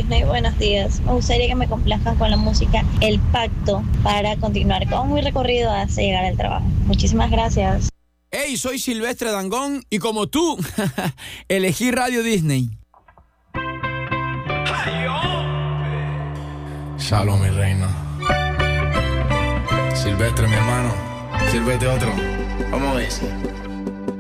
Disney, buenos días. Me gustaría que me complazcan con la música El Pacto para continuar con mi recorrido hasta llegar al trabajo. Muchísimas gracias. Hey, soy Silvestre Dangond y como tú, elegí Radio Disney. Shalom, mi reina. Silvestre, mi hermano. Sírvete otro. Vamos a ver.